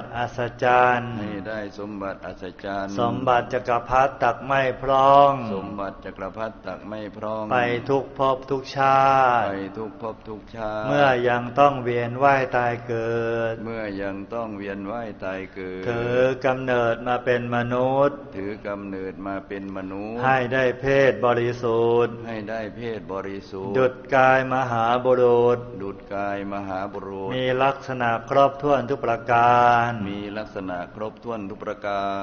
อัศจรรย์ให้ได้สมบัติอัศจรรย์สมบัติจักรพรรดิตักไม่พร่องสมบัติจักรพรรดิตักไม่พร่องไปทุกภพทุกชาติไปทุกภพทุกชาติเมื่อยังต้องเวียนว่ายตายเกิดเมื่อยังต้องเวียนว่ายตายเกิดถือกำเนิดมาเป็นมนุษย์ถือกำเนิดมาเป็นมนุษย์ให้ได้เพศบริสุทธิ์ให้ได้เพศบริสุทธิ์ดุจกายมหาบุรุษดุจกายมหาบุรุษมีลักษณะครบถ้วนทุกประการมีลักษณะครบถ้วนทุกประการ